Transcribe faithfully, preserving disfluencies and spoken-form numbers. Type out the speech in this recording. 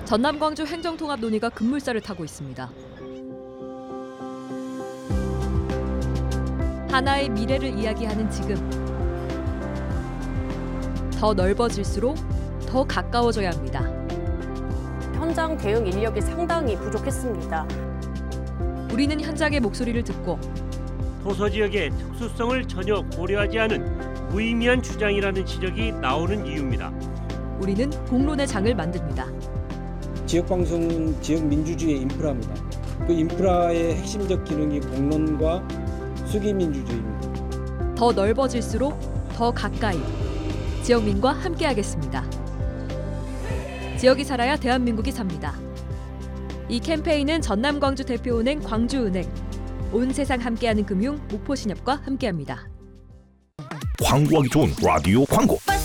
전남 광주 행정통합 논의가 급물살을 타고 있습니다. 하나의 미래를 이야기하는 지금, 더 넓어질수록 더 가까워져야 합니다. 현장 대응 인력이 상당히 부족했습니다. 우리는 현장의 목소리를 듣고 도서 지역의 특수성을 전혀 고려하지 않은 무의미한 주장이라는 지적이 나오는 이유입니다. 우리는 공론의 장을 만듭니다. 지역방송은 지역 민주주의의 인프라입니다. 그 인프라의 핵심적 기능이 공론과 수기민주주의입니다. 더 넓어질수록 더 가까이, 지역민과 함께하겠습니다. 지역이 살아야 대한민국이 삽니다. 이 캠페인은 전남 광주 대표은행 광주은행, 온 세상 함께하는 금융 목포신협과 함께합니다. 광고하기 좋은 라디오 광고.